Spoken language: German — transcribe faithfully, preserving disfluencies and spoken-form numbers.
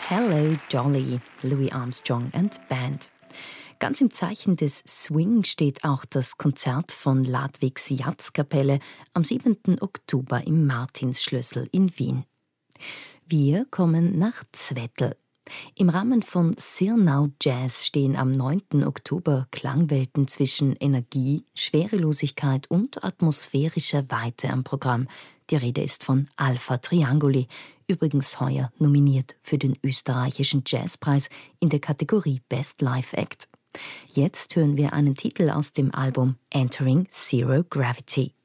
Hello Dolly, Louis Armstrong and Band. Ganz im Zeichen des Swing steht auch das Konzert von Ladwigs Jazzkapelle am siebenten Oktober im Martinsschlössl in Wien. Wir kommen nach Zwettl. Im Rahmen von Sirnau Jazz stehen am neunten Oktober Klangwelten zwischen Energie, Schwerelosigkeit und atmosphärischer Weite am Programm. Die Rede ist von Alpha Trianguli, übrigens heuer nominiert für den österreichischen Jazzpreis in der Kategorie Best Live Act. Jetzt hören wir einen Titel aus dem Album Entering Zero Gravity.